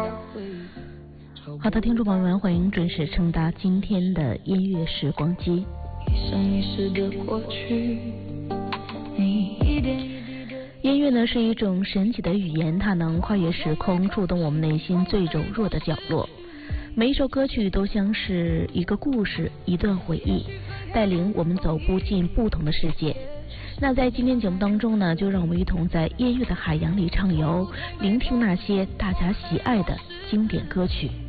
好的，听众朋友们，欢迎准时乘搭今天的音乐时光机。音乐呢是一种神奇的语言，它能跨越时空，触动我们内心最柔弱的角落。每一首歌曲都像是一个故事，一段回忆，带领我们走步进不同的世界。那在今天节目当中呢，就让我们一同在音乐的海洋里畅游，聆听那些大家喜爱的经典歌曲。